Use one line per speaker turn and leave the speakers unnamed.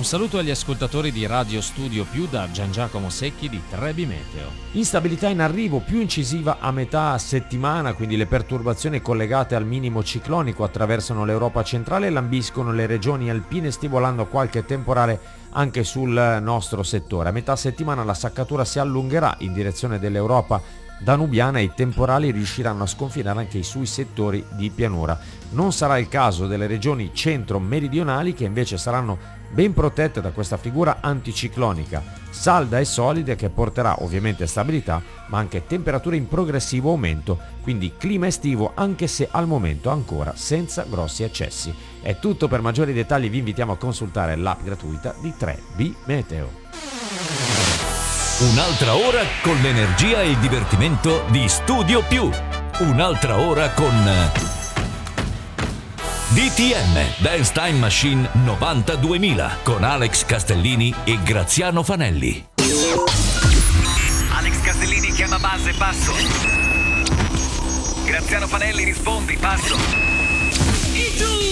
Un saluto agli ascoltatori di Radio Studio Più da Gian Giacomo Secchi di Trebi Meteo. Instabilità in arrivo, più incisiva a metà settimana, quindi le perturbazioni collegate al minimo ciclonico attraversano l'Europa centrale e lambiscono le regioni alpine, stimolando qualche temporale anche sul nostro settore. A metà settimana la saccatura si allungherà in direzione dell'Europa danubiana e i temporali riusciranno a sconfinare anche i sui settori di pianura. Non sarà il caso delle regioni centro-meridionali, che invece saranno ben protette da questa figura anticiclonica, salda e solida, che porterà ovviamente stabilità, ma anche temperature in progressivo aumento, quindi clima estivo, anche se al momento ancora senza grossi eccessi. È tutto. Per maggiori dettagli vi invitiamo a consultare l'app gratuita di 3B Meteo.
Un'altra ora con l'energia e il divertimento di Studio Più. Un'altra ora con DTM Dance Time Machine 92.000 con Alex Castellini e Graziano Fanelli.
Alex Castellini chiama base, passo. Graziano Fanelli rispondi, passo.